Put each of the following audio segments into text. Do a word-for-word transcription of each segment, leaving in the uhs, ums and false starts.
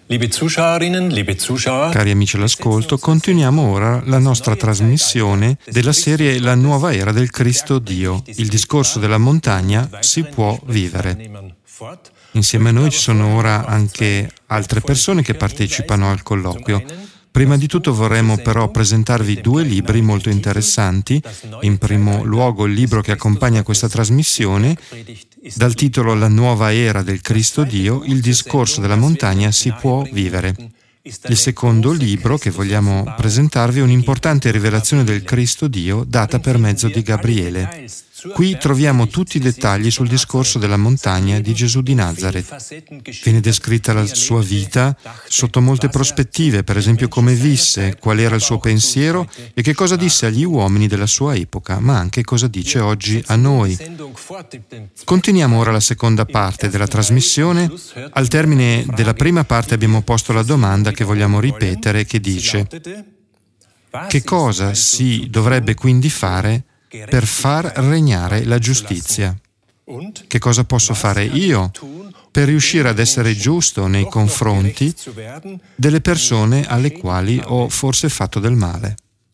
Liebe Zuschauerinnen, liebe Zuschauer. Cari amici all'ascolto, continuiamo ora la nostra trasmissione della serie La nuova era del Cristo Dio. Il discorso della montagna si può vivere. Insieme a noi ci sono ora anche altre persone che partecipano al colloquio. Prima di tutto vorremmo però presentarvi due libri molto interessanti. In primo luogo il libro che accompagna questa trasmissione, dal titolo La nuova era del Cristo Dio, il discorso della montagna si può vivere. Il secondo libro che vogliamo presentarvi è un'importante rivelazione del Cristo Dio data per mezzo di Gabriele. Qui troviamo tutti i dettagli sul discorso della montagna di Gesù di Nazaret. Viene descritta la sua vita sotto molte prospettive, per esempio come visse, qual era il suo pensiero e che cosa disse agli uomini della sua epoca, ma anche cosa dice oggi a noi. Continuiamo ora la seconda parte della trasmissione. Al termine della prima parte abbiamo posto la domanda che vogliamo ripetere, che dice: che cosa si dovrebbe quindi fare per far regnare la giustizia? Che cosa posso fare io per riuscire ad essere giusto nei confronti delle persone alle quali ho forse fatto del male?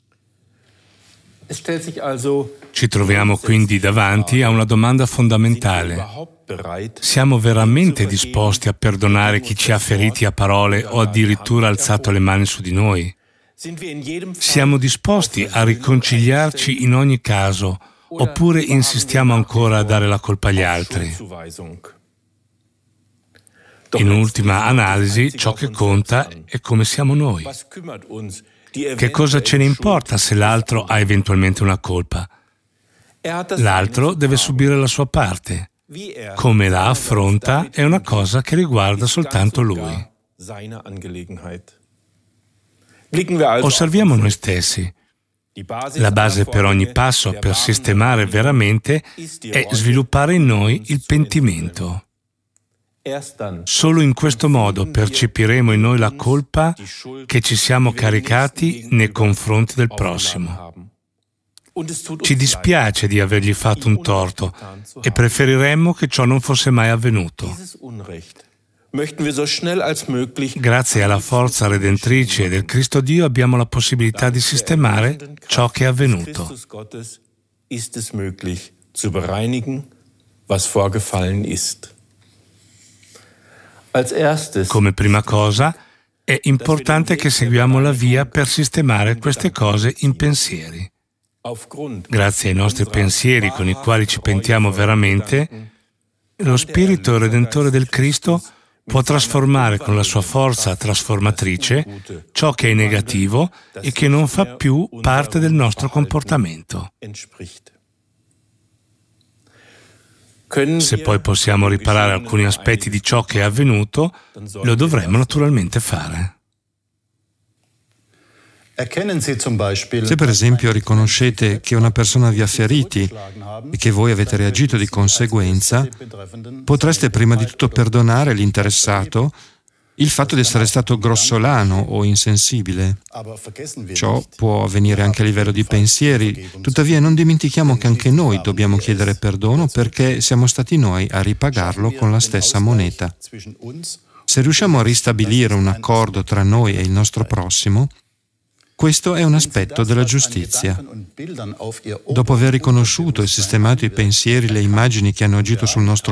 Ci troviamo quindi davanti a una domanda fondamentale. Siamo veramente disposti a perdonare chi ci ha feriti a parole o addirittura alzato le mani su di noi? Siamo disposti a riconciliarci in ogni caso, oppure insistiamo ancora a dare la colpa agli altri? In ultima analisi, ciò che conta è come siamo noi. Che cosa ce ne importa se l'altro ha eventualmente una colpa? L'altro deve subire la sua parte. Come la affronta è una cosa che riguarda soltanto lui. Osserviamo noi stessi. La base per ogni passo per sistemare veramente è sviluppare in noi il pentimento. Solo in questo modo percepiremo in noi la colpa che ci siamo caricati nei confronti del prossimo. Ci dispiace di avergli fatto un torto e preferiremmo che ciò non fosse mai avvenuto. Grazie alla forza redentrice del Cristo Dio abbiamo la possibilità di sistemare ciò che è avvenuto. Come prima cosa, è importante che seguiamo la via per sistemare queste cose in pensieri. Grazie ai nostri pensieri con i quali ci pentiamo veramente, lo Spirito Redentore del Cristo può trasformare con la sua forza trasformatrice ciò che è negativo e che non fa più parte del nostro comportamento. Se poi possiamo riparare alcuni aspetti di ciò che è avvenuto, lo dovremmo naturalmente fare. Se per esempio riconoscete che una persona vi ha feriti e che voi avete reagito di conseguenza, potreste prima di tutto perdonare l'interessato il fatto di essere stato grossolano o insensibile. Ciò può avvenire anche a livello di pensieri, tuttavia non dimentichiamo che anche noi dobbiamo chiedere perdono perché siamo stati noi a ripagarlo con la stessa moneta. Se riusciamo a ristabilire un accordo tra noi e il nostro prossimo, questo è un aspetto della giustizia. Dopo aver riconosciuto e sistemato i pensieri, le immagini che hanno agito sul nostro